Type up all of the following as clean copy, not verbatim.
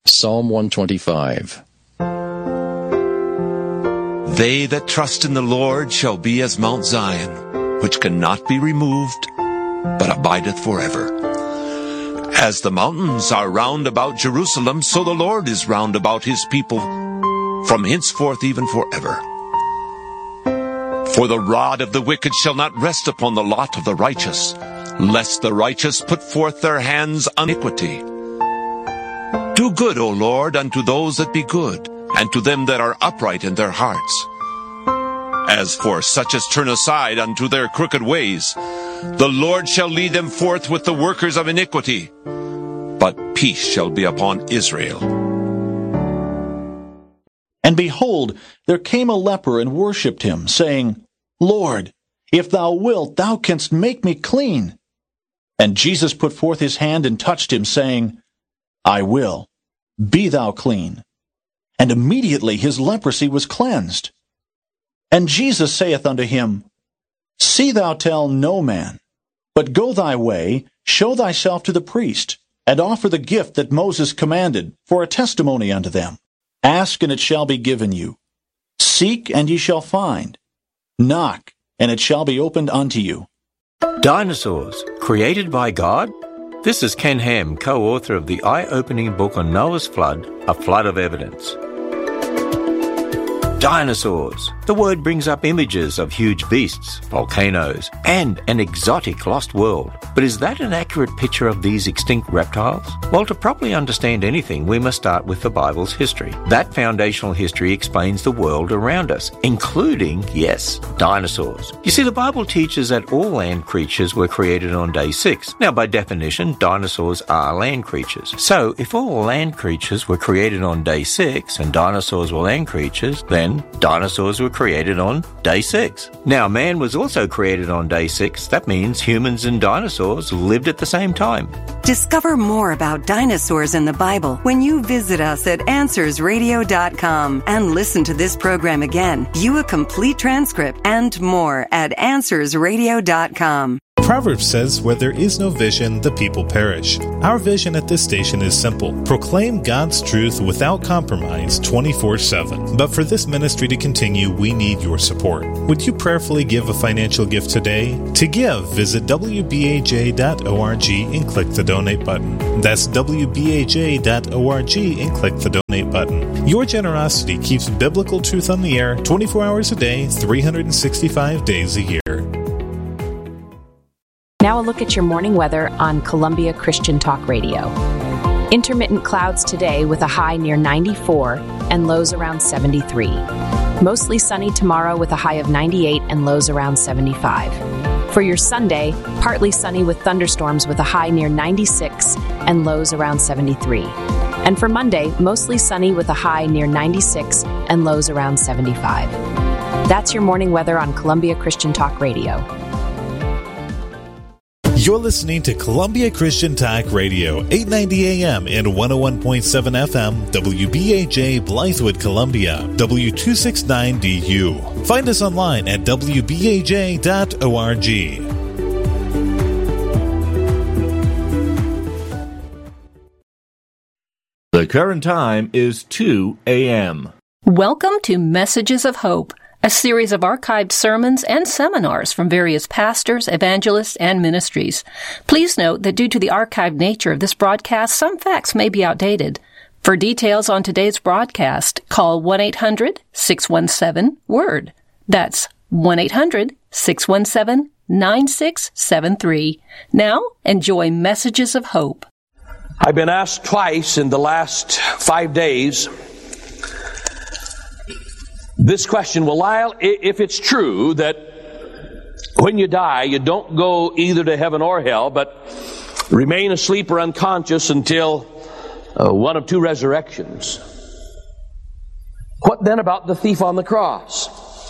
Psalm 125. They that trust in the Lord shall be as Mount Zion, which cannot be removed, but abideth forever. As the mountains are round about Jerusalem, so the Lord is round about his people, from henceforth even forever. For the rod of the wicked shall not rest upon the lot of the righteous, lest the righteous put forth their hands on iniquity. Do good, O Lord, unto those that be good, and to them that are upright in their hearts. As for such as turn aside unto their crooked ways, the Lord shall lead them forth with the workers of iniquity, but peace shall be upon Israel. And behold, there came a leper and worshipped him, saying, Lord, if thou wilt, thou canst make me clean. And Jesus put forth his hand and touched him, saying, I will, be thou clean. And immediately his leprosy was cleansed. And Jesus saith unto him, See thou tell no man, but go thy way, show thyself to the priest, and offer the gift that Moses commanded, for a testimony unto them. Ask, and it shall be given you. Seek, and ye shall find. Knock, and it shall be opened unto you. Dinosaurs, created by God? This is Ken Ham, co-author of the eye-opening book on Noah's Flood, A Flood of Evidence. Dinosaurs. The word brings up images of huge beasts, volcanoes, and an exotic lost world. But is that an accurate picture of these extinct reptiles? Well, to properly understand anything, we must start with the Bible's history. That foundational history explains the world around us, including, yes, dinosaurs. You see, the Bible teaches that all land creatures were created on day 6. Now, by definition, dinosaurs are land creatures. So, if all land creatures were created on day 6 and dinosaurs were land creatures, then dinosaurs were created on day 6. Now, man was also created on day 6. That means humans and dinosaurs lived at the same time. Discover more about dinosaurs in the Bible when you visit us at AnswersRadio.com and listen to this program again. View a complete transcript and more at AnswersRadio.com. Proverbs says, where there is no vision, the people perish. Our vision at this station is simple. Proclaim God's truth without compromise 24/7. But for this ministry to continue, we need your support. Would you prayerfully give a financial gift today? To give, visit WBAJ.org and click the donate button. That's WBAJ.org and click the donate button. Your generosity keeps biblical truth on the air 24 hours a day, 365 days a year. Now a look at your morning weather on Columbia Christian Talk Radio. Intermittent clouds today with a high near 94 and lows around 73. Mostly sunny tomorrow with a high of 98 and lows around 75. For your Sunday, partly sunny with thunderstorms with a high near 96 and lows around 73. And for Monday, mostly sunny with a high near 96 and lows around 75. That's your morning weather on Columbia Christian Talk Radio. You're listening to Columbia Christian Talk Radio, 890 AM and 101.7 FM, WBAJ Blythewood, Columbia, W269DU. Find us online at WBAJ.org. The current time is 2 a.m. Welcome to Messages of Hope, a series of archived sermons and seminars from various pastors, evangelists, and ministries. Please note that due to the archived nature of this broadcast, some facts may be outdated. For details on today's broadcast, call 1-800-617-WORD. That's 1-800-617-9673. Now, enjoy Messages of Hope. I've been asked twice in the last 5 days this question: well, Lyle, if it's true that when you die, you don't go either to heaven or hell, but remain asleep or unconscious until one of two resurrections, what then about the thief on the cross?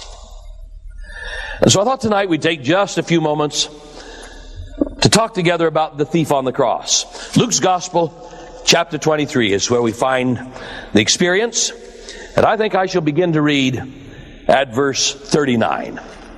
And so I thought tonight we'd take just a few moments to talk together about the thief on the cross. Luke's Gospel, chapter 23, is where we find the experience. And I think I shall begin to read at verse 39.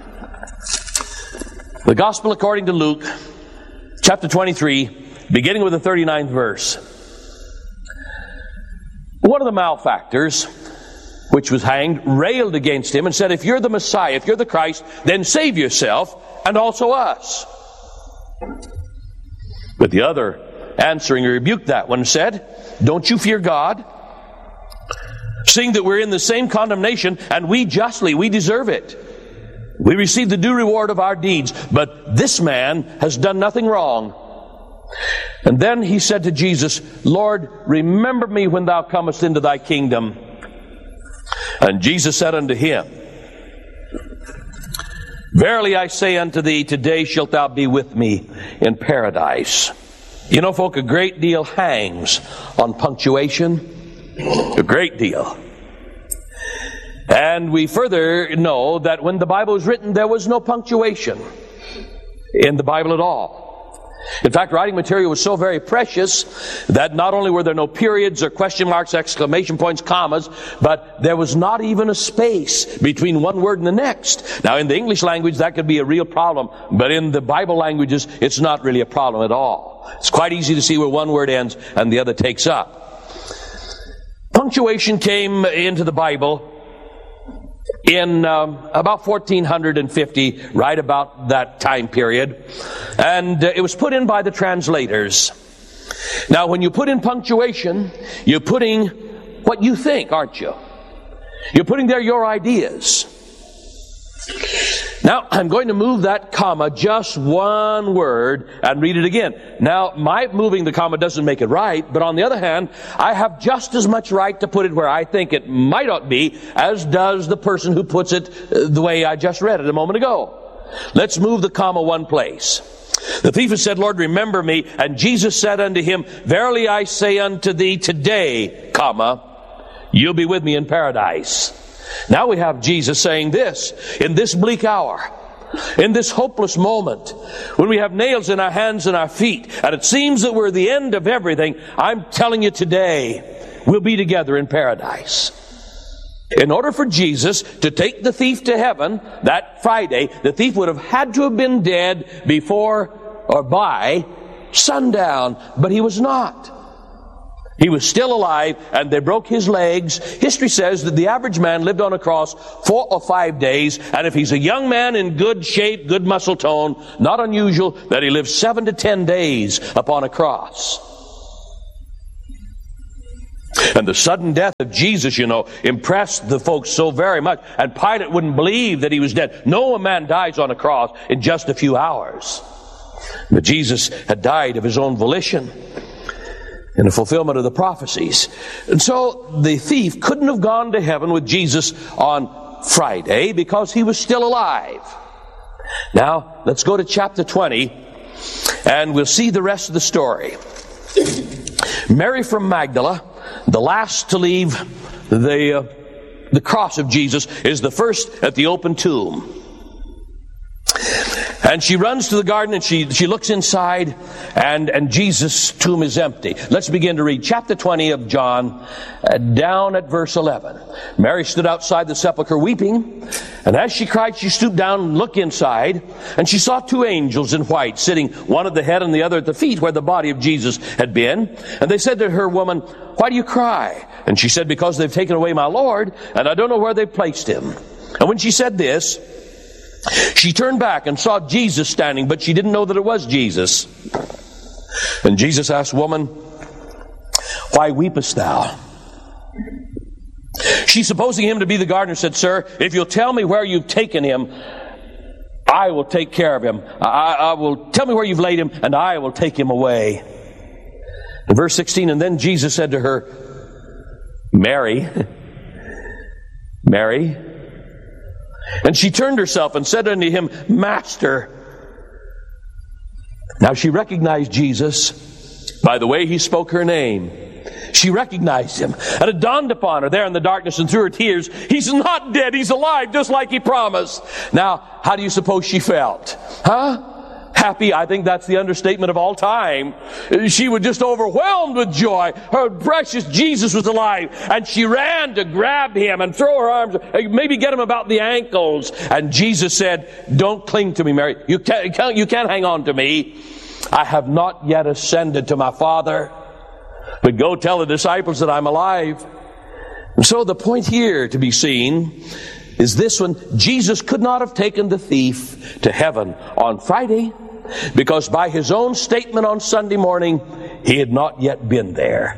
The Gospel according to Luke, chapter 23, beginning with the 39th verse. One of the malefactors, which was hanged, railed against him and said, if you're the Messiah, if you're the Christ, then save yourself and also us. But the other, answering, rebuked that one and said, don't you fear God, seeing that we're in the same condemnation, and we deserve it. We receive the due reward of our deeds, but this man has done nothing wrong. And then he said to Jesus, Lord, remember me when thou comest into thy kingdom. And Jesus said unto him, verily I say unto thee, today shalt thou be with me in paradise. You know, folk, a great deal hangs on punctuation. A great deal. And we further know that when the Bible was written, there was no punctuation in the Bible at all. In fact, writing material was so very precious that not only were there no periods or question marks, exclamation points, commas, but there was not even a space between one word and the next. Now, in the English language, that could be a real problem, but in the Bible languages, it's not really a problem at all. It's quite easy to see where one word ends and the other takes up. Punctuation came into the Bible in about 1450, right about that time period. And it was put in by the translators. Now, when you put in punctuation, you're putting what you think, aren't you? You're putting there your ideas. Now, I'm going to move that comma just one word and read it again. Now, my moving the comma doesn't make it right, but on the other hand, I have just as much right to put it where I think it might ought to be as does the person who puts it the way I just read it a moment ago. Let's move the comma one place. The thief has said, Lord, remember me. And Jesus said unto him, verily I say unto thee, today, comma, you'll be with me in paradise. Now we have Jesus saying this, in this bleak hour, in this hopeless moment, when we have nails in our hands and our feet, and it seems that we're the end of everything, I'm telling you today, we'll be together in paradise. In order for Jesus to take the thief to heaven that Friday, the thief would have had to have been dead before or by sundown, but he was not. He was still alive, and they broke his legs. History says that the average man lived on a cross 4 or 5 days, and if he's a young man in good shape, good muscle tone, not unusual that he lives 7 to 10 days upon a cross. And the sudden death of Jesus, you know, impressed the folks so very much, and Pilate wouldn't believe that he was dead. No man dies on a cross in just a few hours. But Jesus had died of his own volition, in the fulfillment of the prophecies. And so the thief couldn't have gone to heaven with Jesus on Friday because he was still alive. Now, let's go to chapter 20, and we'll see the rest of the story. Mary from Magdala, the last to leave the cross of Jesus, is the first at the open tomb. And she runs to the garden and she looks inside, and Jesus' tomb is empty. Let's begin to read chapter 20 of John, down at verse 11. Mary stood outside the sepulchre weeping, and as she cried, she stooped down and looked inside, and she saw 2 angels in white sitting, one at the head and the other at the feet where the body of Jesus had been. And they said to her, Woman, why do you cry? And she said, Because they've taken away my Lord, and I don't know where they've placed him. And when she said this, she turned back and saw Jesus standing, but she didn't know that it was Jesus. And Jesus asked, Woman, why weepest thou? She, supposing him to be the gardener, said, Sir, if you'll tell me where you've taken him, I will take care of him. I will tell me where you've laid him, and I will take him away. In verse 16, and then Jesus said to her, Mary, Mary. And she turned herself and said unto him, Master. Now she recognized Jesus by the way he spoke her name. She recognized him. And it dawned upon her there in the darkness and through her tears, he's not dead, he's alive, just like he promised. Now, how do you suppose she felt? Huh? Happy, I think that's the understatement of all time. She was just overwhelmed with joy. Her precious Jesus was alive, and she ran to grab him and throw her arms, maybe get him about the ankles. And Jesus said, Don't cling to me, Mary. You can't hang on to me. I have not yet ascended to my Father. but go tell the disciples that I'm alive. And so the point here to be seen is this one: Jesus could not have taken the thief to heaven on Friday, because by his own statement on Sunday morning, he had not yet been there.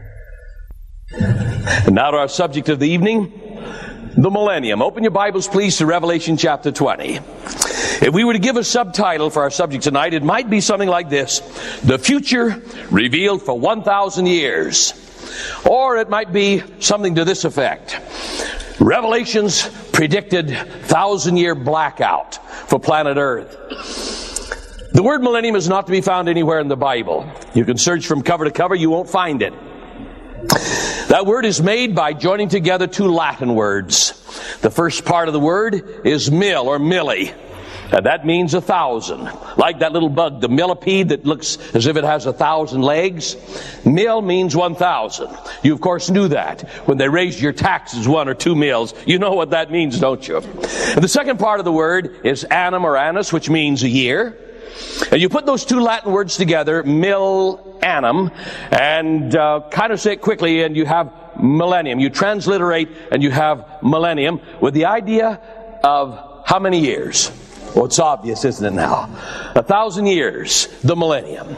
And now to our subject of the evening, the millennium. Open your Bibles, please, to Revelation chapter 20. If we were to give a subtitle for our subject tonight, it might be something like this: The Future Revealed for 1,000 Years. Or it might be something to this effect: Revelation's predicted 1,000-year blackout for planet Earth. The word millennium is not to be found anywhere in the Bible. You can search from cover to cover, you won't find it. That word is made by joining together two Latin words. The first part of the word is mil or milli, and that means 1,000. Like that little bug, the millipede, that looks as if it has 1,000 legs. Mil means 1,000. You, of course, knew that when they raised your taxes 1 or 2 mils. You know what that means, don't you? And the second part of the word is annum or annus, which means a year. And you put those two Latin words together, mil annum, and kind of say it quickly, and you have millennium. You transliterate and you have millennium with the idea of how many years? Well, it's obvious, isn't it now? 1,000 years, the millennium.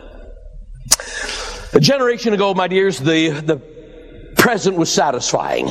A generation ago, my dears, the present was satisfying.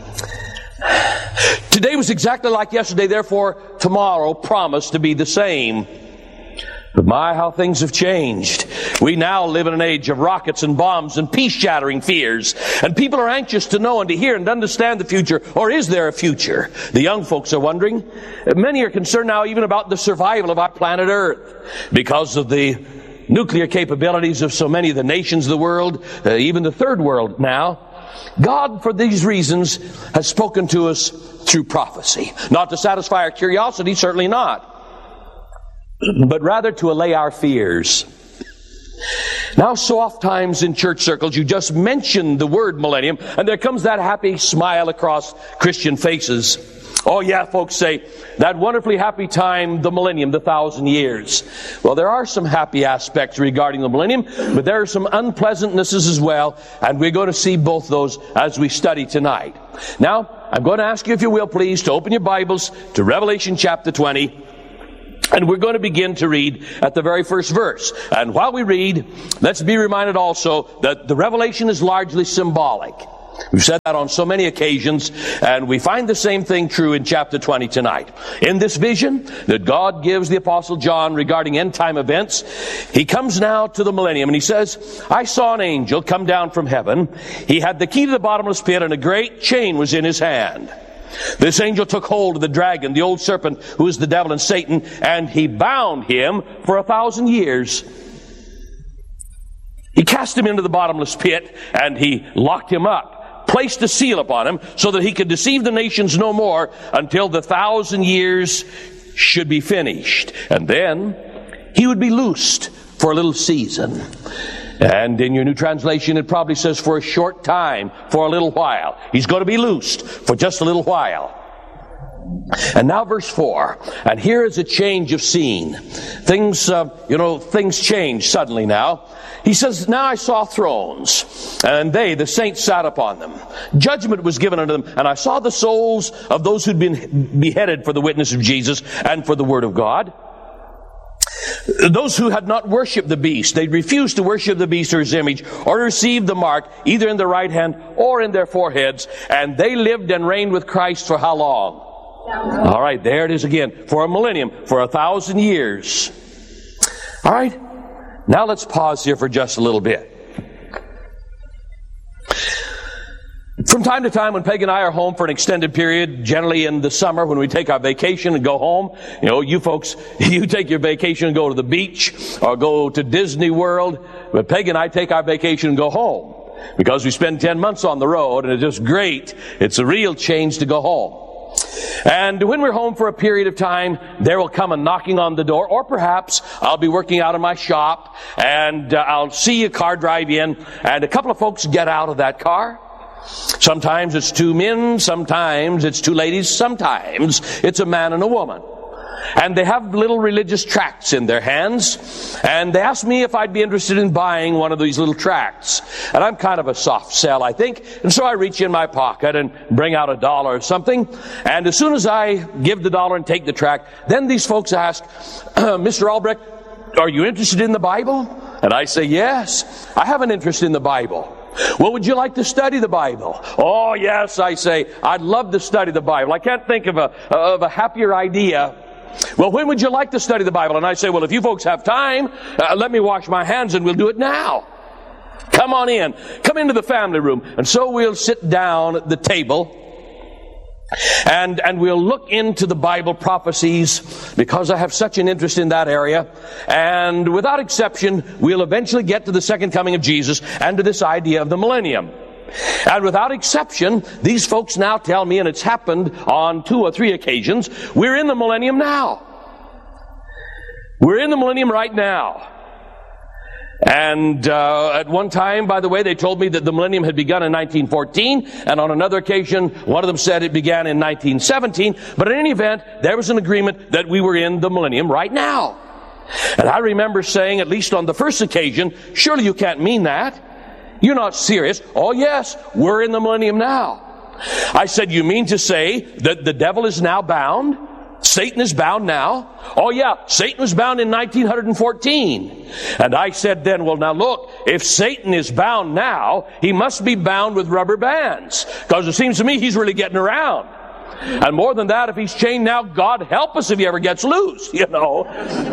Today was exactly like yesterday, therefore tomorrow promised to be the same. But my, how things have changed. We now live in an age of rockets and bombs and peace-shattering fears. And people are anxious to know and to hear and to understand the future. Or is there a future? The young folks are wondering. Many are concerned now even about the survival of our planet Earth, because of the nuclear capabilities of so many of the nations of the world, even the third world now. God, for these reasons, has spoken to us through prophecy. Not to satisfy our curiosity, certainly not, but rather to allay our fears. Now, so oft times in church circles, you just mention the word millennium, and there comes that happy smile across Christian faces. Oh yeah, folks say, that wonderfully happy time, the millennium, the 1,000 years. Well, there are some happy aspects regarding the millennium, but there are some unpleasantnesses as well, and we're going to see both those as we study tonight. Now, I'm going to ask you, if you will, please, to open your Bibles to Revelation chapter 20. And we're going to begin to read at the very first verse. And while we read, let's be reminded also that the revelation is largely symbolic. We've said that on so many occasions, and we find the same thing true in chapter 20 tonight. In this vision that God gives the Apostle John regarding end-time events, he comes now to the millennium, and he says, I saw an angel come down from heaven. He had the key to the bottomless pit, and a great chain was in his hand. This angel took hold of the dragon, the old serpent, who is the devil and Satan, and he bound him for 1,000 years. He cast him into the bottomless pit, and he locked him up, placed a seal upon him, so that he could deceive the nations no more until the 1,000 years should be finished. And then he would be loosed for a little season. And in your new translation, it probably says for a short time, for a little while. He's going to be loosed for just a little while. And now verse 4. And here is a change of scene. Things change suddenly now. He says, now I saw thrones, and they, the saints, sat upon them. Judgment was given unto them, and I saw the souls of those who'd been beheaded for the witness of Jesus and for the word of God. Those who had not worshipped the beast, they refused to worship the beast or his image, or receive the mark, either in their right hand or in their foreheads, and they lived and reigned with Christ for how long? All right, there it is again. For a millennium, for 1,000 years. All right, now let's pause here for just a little bit. From time to time, when Peg and I are home for an extended period, generally in the summer when we take our vacation and go home, you folks, you take your vacation and go to the beach or go to Disney World, but Peg and I take our vacation and go home because we spend 10 months on the road, and it's just great. It's a real change to go home. And when we're home for a period of time, there will come a knocking on the door, or perhaps I'll be working out in my shop and I'll see a car drive in, and a couple of folks get out of that car. Sometimes it's two men, sometimes it's two ladies, sometimes it's a man and a woman. And they have little religious tracts in their hands. And they asked me if I'd be interested in buying one of these little tracts. And I'm kind of a soft sell, I think. And so I reach in my pocket and bring out $1 or something. And as soon as I give the $1 and take the tract, then these folks ask, Mr. Albrecht, are you interested in the Bible? And I say, yes, I have an interest in the Bible. Well, would you like to study the Bible? Oh, yes, I say, I'd love to study the Bible. I can't think of a happier idea. Well, when would you like to study the Bible? And I say, well, if you folks have time, let me wash my hands and we'll do it now. Come on in. Come into the family room. And so we'll sit down at the table and we'll look into the Bible prophecies because I have such an interest in that area. And without exception, we'll eventually get to the second coming of Jesus and to this idea of the millennium. And without exception, these folks now tell me, and it's happened on 2 or 3 occasions, we're in the millennium now. We're in the millennium right now. And at one time, by the way, they told me that the millennium had begun in 1914, and on another occasion, one of them said it began in 1917. But in any event, there was an agreement that we were in the millennium right now. And I remember saying, at least on the first occasion, surely you can't mean that. You're not serious. Oh, yes, we're in the millennium now. I said, you mean to say that the devil is now bound? Satan is bound now? Oh, yeah, Satan was bound in 1914. And I said then, well, now look, if Satan is bound now, he must be bound with rubber bands. Because it seems to me he's really getting around. And more than that, if he's chained now, God help us if he ever gets loose, you know.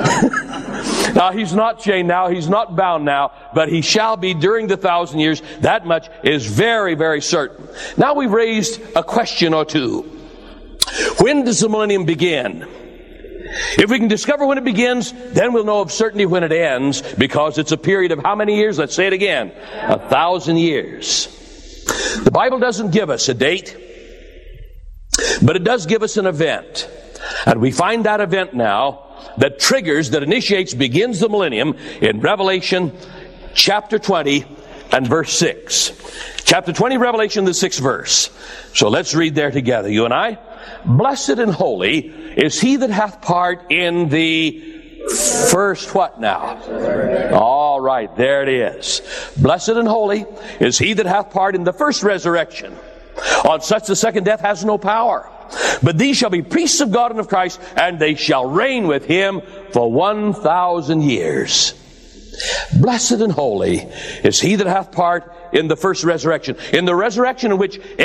Now, he's not chained now, he's not bound now, but he shall be during the 1,000 years. That much is very, very certain. Now we've raised a question or two. When does the millennium begin? If we can discover when it begins, then we'll know of certainty when it ends, because it's a period of how many years? Let's say it again. 1,000 years. The Bible doesn't give us a date, but it does give us an event. And we find that event now that triggers, that initiates, begins the millennium in Revelation chapter 20 and verse 6. Chapter 20, Revelation, the 6th verse. So let's read there together, you and I. Blessed and holy is he that hath part in the first what now? All right, there it is. Blessed and holy is he that hath part in the first resurrection. On such the second death has no power. But these shall be priests of God and of Christ, and they shall reign with him for 1,000 years. Blessed and holy is he that hath part in the first resurrection. In the resurrection in which